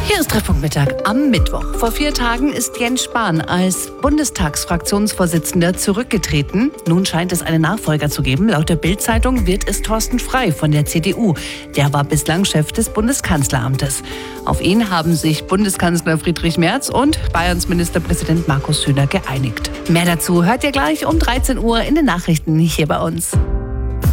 Hier ist Treffpunkt Mittag am Mittwoch. Vor 4 Tagen ist Jens Spahn als Bundestagsfraktionsvorsitzender zurückgetreten. Nun scheint es einen Nachfolger zu geben. Laut der Bild-Zeitung wird es Thorsten Frey von der CDU. Der war bislang Chef des Bundeskanzleramtes. Auf ihn haben sich Bundeskanzler Friedrich Merz und Bayerns Ministerpräsident Markus Söder geeinigt. Mehr dazu hört ihr gleich um 13 Uhr in den Nachrichten hier bei uns.